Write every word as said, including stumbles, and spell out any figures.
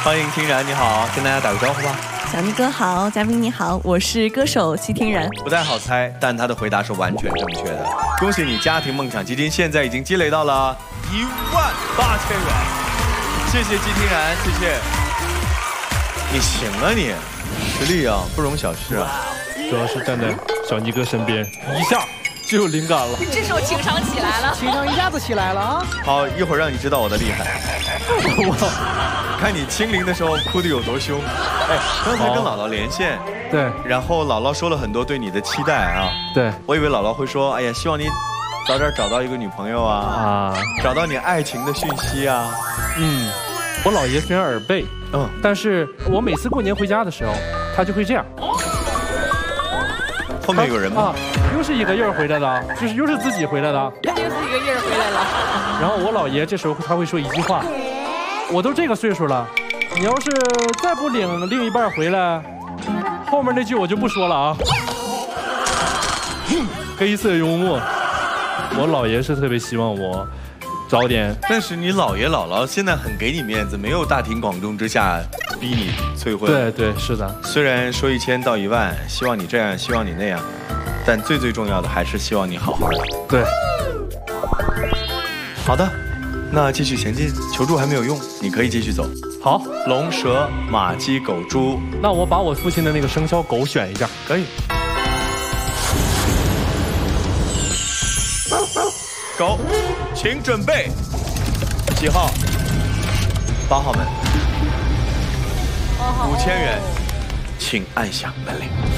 欢迎听然，你好，跟大家打个招呼吧。 小尼哥好，嘉宾你好，我是歌手戚听然。 不太好猜，但他的回答是完全正确的。恭喜你，家庭梦想基金现在已经积累到了一万八千元。谢谢戚听然，谢谢。你行啊你，实力啊不容小视啊。 主要是站在小尼哥身边，一下就有灵感了。 这时候情商起来了， 情商一下子起来了啊！ 好，一会儿让你知道我的厉害。看你清零的时候哭得有多凶。哎，刚才跟姥姥连线， 对， 然后姥姥说了很多对你的期待啊。 对， 我以为姥姥会说，哎呀，希望你早点找到一个女朋友啊，啊，找到你爱情的讯息啊。 嗯，我姥爷虽然耳背，嗯，但是我每次过年回家的时候，他就会这样。 后面有人吗？ 啊，又是一个印儿回来的，就是又是自己回来的， 又是一个印儿回来了。 然后我姥爷这时候他会说一句话，我都这个岁数了，你要是再不领另一半回来，后面那句我就不说了啊。黑色幽默，我姥爷是特别希望我早点。 但是你姥爷姥姥现在很给你面子，没有大庭广众之下逼你催婚。 对对，是的。 虽然说一千到一万，希望你这样，希望你那样，但最最重要的还是希望你好好的。 对。 好的，那继续前进，求助还没有用，你可以继续走。 好， 龙蛇马鸡狗猪。 那我把我父亲的那个生肖狗选一下， 可以。狗，请准备。几号？八号门。五千元，请按下门铃。